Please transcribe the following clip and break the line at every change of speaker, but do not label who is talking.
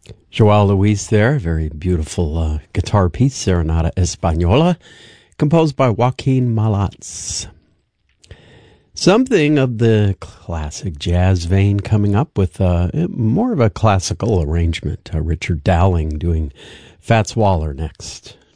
Joao Luis there, very beautiful guitar piece, Serenata Española, composed by Joaquin Malats. Something of the classic jazz vein coming up with more of a classical arrangement. Richard Dowling doing Fats Waller next.